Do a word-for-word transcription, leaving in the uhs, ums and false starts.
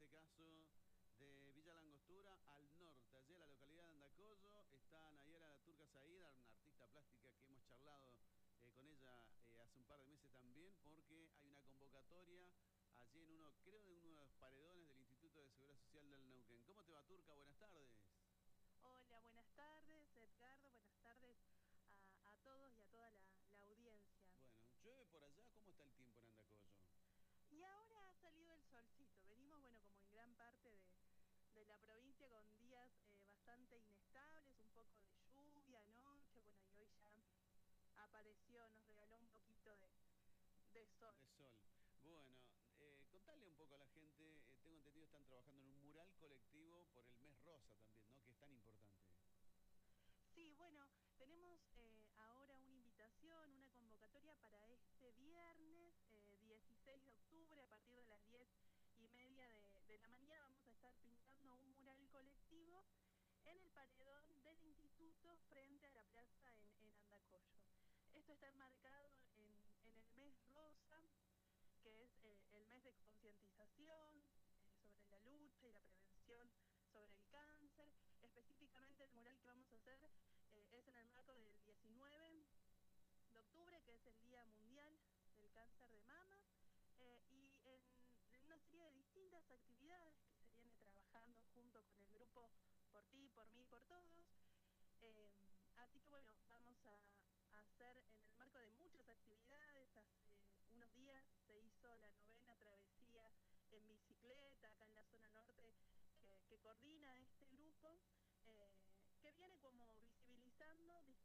este caso de Villa Langostura al norte, allí en la localidad de Andacollo. Está Nayara La Turca Saída, una artista plástica que hemos charlado eh, con ella eh, hace un par de meses también, porque hay una convocatoria allí en uno, creo, de uno de los paredones del Instituto de Seguridad Social del Neuquén. ¿Cómo te va, Turca? Buenas tardes. Hola, buenas tardes, Edgardo, buenas tardes a, a todos y a toda la, la audiencia. Bueno, llueve por allá, ¿cómo está el tiempo en Andacollo? Y ahora ha salido el solcito. Venimos, bueno, como en gran parte de, de la provincia con días eh, bastante inestables, un poco de lluvia anoche, bueno, y hoy ya apareció, nos regaló un poquito de, de sol. De sol. Bueno, eh, contale un poco a la gente, eh, tengo entendido están trabajando en un mural colectivo por el mes rosa también, ¿no? Que es tan importante. Sí, bueno, tenemos eh, ahora una invitación, una convocatoria para este viernes eh, dieciséis de octubre a partir de las diez y media de, de la mañana. Vamos a estar pintando un mural colectivo en el paredón del instituto frente a la plaza en, en Andacollo. Esto está enmarcado en, en el mes rosa, que es eh, el mes de concientización eh, sobre la lucha y la prevención sobre el cáncer. Específicamente el mural que vamos a hacer eh, es en el marco del diecinueve de octubre, que es el Día Mundial del Cáncer de Mama, eh, y en, en una serie de distintas actividades que se viene trabajando junto con el grupo Por Ti, Por Mí, Por Todos. Eh, así que bueno, vamos a, a hacer en el marco de muchas actividades. Hace unos días se hizo la novena travesía en bicicleta acá en la zona norte que, que coordina este grupo, eh, que viene como visibilizando